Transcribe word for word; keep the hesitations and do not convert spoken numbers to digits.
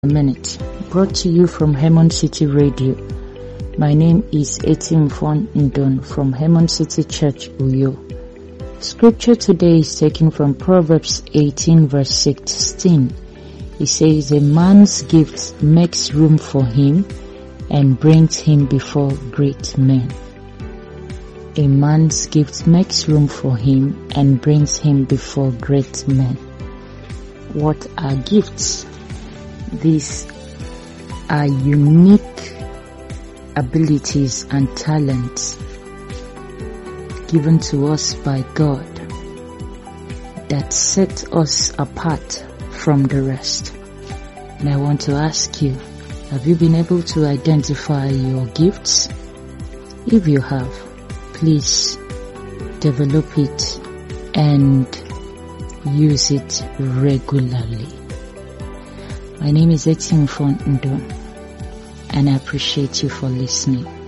A minute, brought to you from Hemon City Radio. My name is Etimfon Ndon from Hemon City Church, Uyo. Scripture today is taken from Proverbs eighteen verse sixteen. It says, a man's gift makes room for him and brings him before great men. A man's gift makes room for him and brings him before great men. What are gifts? These are unique abilities and talents given to us by God that set us apart from the rest. And I want to ask you, have you been able to identify your gifts? If you have, please develop it and use it regularly. My name is Etimfon Ndon, and I appreciate you for listening.